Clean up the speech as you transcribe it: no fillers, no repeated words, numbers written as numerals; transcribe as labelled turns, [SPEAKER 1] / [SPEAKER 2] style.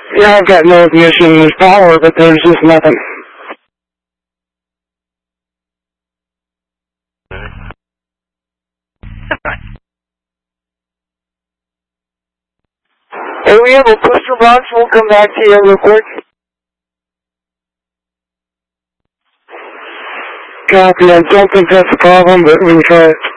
[SPEAKER 1] Yeah, I've got no ignition. There's power, but there's just nothing. Hey, we have a booster box. We'll come back to you real quick. Copy. I don't think that's a problem, but we can try it.